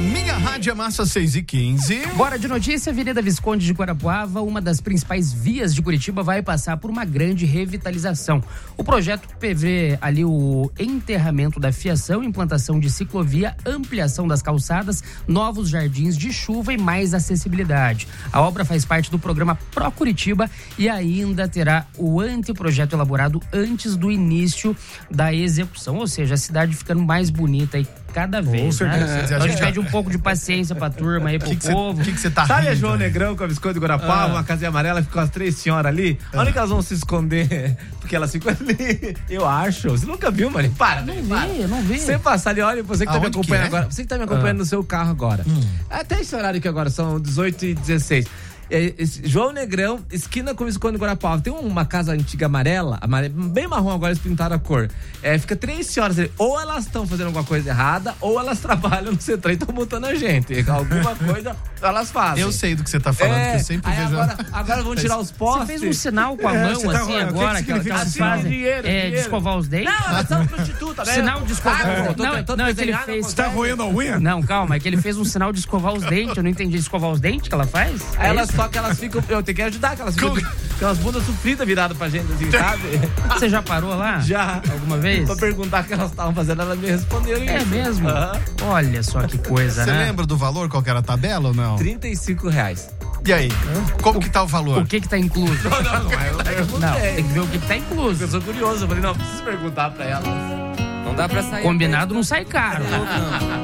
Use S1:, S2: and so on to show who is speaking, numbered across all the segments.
S1: minha rádio é massa 6h15.
S2: Bora de notícia. Avenida Visconde de Guarapuava, uma das principais vias de Curitiba, vai passar por uma grande revitalização. O projeto prevê ali o enterramento da fiação, implantação de ciclovia, ampliação das calçadas, novos jardins de chuva e mais acessibilidade. A obra faz parte do programa Pro Curitiba e ainda terá o anteprojeto elaborado antes do início da execução, ou seja, a cidade ficando mais bonita e cada vez, né? Então a gente pede um pouco de paciência pra turma aí, pro povo.
S1: O que você tá
S3: Sabe
S1: rindo?
S3: a João Negrão com a Visconde de Guarapava, uma casinha amarela, ficou as 3 senhoras ali? Onde que elas vão se esconder? Porque elas ficam ali. Eu acho. Você nunca viu, mano? Para.
S2: Não vi.
S3: Você passar ali, olha, você que tá me
S1: Aonde
S3: acompanhando
S1: que é?
S3: agora. Você que tá me acompanhando no seu carro agora. Até esse horário aqui agora, são 18h16. João Negrão, esquina com Visconde de Guarapava. Tem uma casa antiga amarela, bem marrom agora, eles pintaram a cor. Fica 3 senhoras ali. Ou elas estão fazendo alguma coisa errada, ou elas trabalham no centro e estão multando a gente. Alguma coisa elas fazem.
S1: Eu sei do que você tá falando, que eu sempre
S3: aí
S1: vejo.
S3: agora vão tirar os postes.
S2: Você fez um sinal com a mão
S3: você tá-
S2: assim
S3: o que
S2: agora,
S3: que
S2: que
S3: significa
S2: elas
S3: assim?
S2: fazem.
S3: Dinheiro.
S2: De escovar os dentes?
S3: Não, elas são prostitutas, né?
S2: Sinal de escovar os dentes. Não, é que ele
S3: desenhar,
S2: fez.
S3: consegue.
S1: roendo a unha?
S2: Não, calma, é que ele fez um sinal de escovar os dentes. Eu não entendi. Escovar os dentes que ela faz?
S3: Aí
S2: É
S3: elas
S2: isso?
S3: só que elas ficam. Eu tenho que ajudar, que elas ficam com as bundas sofridas viradas pra gente, assim, sabe?
S2: Você já parou lá?
S3: Já.
S2: Alguma vez?
S3: Pra perguntar o que elas estavam fazendo, elas me responderam isso.
S2: É mesmo?
S3: Aham.
S2: Olha só que coisa,
S1: Você
S2: né?
S1: lembra do valor? Qual que era a tabela ou não?
S3: R$35.
S1: E aí? Como que tá o valor?
S2: O que tá incluso?
S3: Eu perguntei.
S2: Não, tem que ver o que tá incluso.
S3: Eu sou curioso, eu falei, não, preciso perguntar pra elas.
S4: Não dá pra sair.
S2: Combinado não sai caro.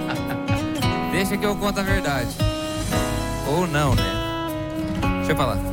S4: Deixa que eu conto a verdade. Ou não, né? Deixa eu falar.